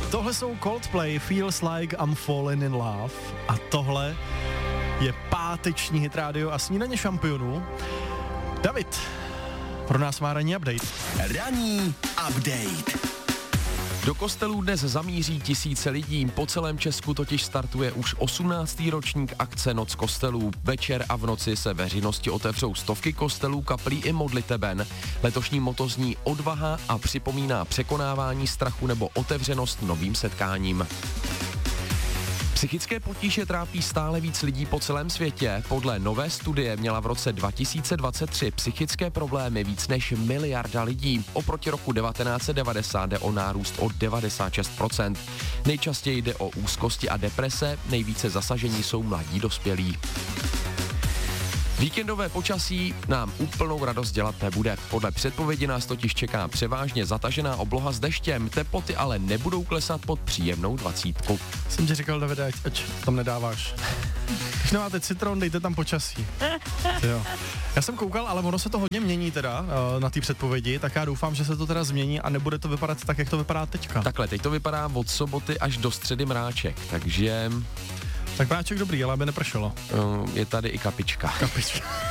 Tohle jsou Coldplay, Feels Like I'm Falling in Love. A tohle je páteční hit rádio a snídaně šampionů. David, pro nás má ranní update. Ranní update. Do kostelů dnes zamíří tisíce lidí, po celém Česku totiž startuje už 18. ročník akce Noc kostelů. Večer a v noci se veřejnosti otevřou stovky kostelů, kaplí i modliteben. Letošní motto zní odvaha a připomíná překonávání strachu nebo otevřenost novým setkáním. Psychické potíže trápí stále víc lidí po celém světě. Podle nové studie měla v roce 2023 psychické problémy víc než miliarda lidí. Oproti roku 1990 jde o nárůst o 96%. Nejčastěji jde o úzkosti a deprese, nejvíce zasažení jsou mladí dospělí. Víkendové počasí nám úplnou radost dělat nebude. Podle předpovědi nás totiž čeká převážně zatažená obloha s deštěm, teploty ale nebudou klesat pod příjemnou 20. Jsem ti říkal, Davide, ať tam nedáváš. Když nemáte citron, dejte tam počasí. Jo. Já jsem koukal, ale ono se to hodně mění teda na té předpovědi, tak já doufám, že se to teda změní a nebude to vypadat tak, jak to vypadá teďka. Takhle, teď to vypadá od soboty až do středy mráček, takže... Tak mráček dobrý, ale aby nepršelo. Je tady i kapička. Kapička.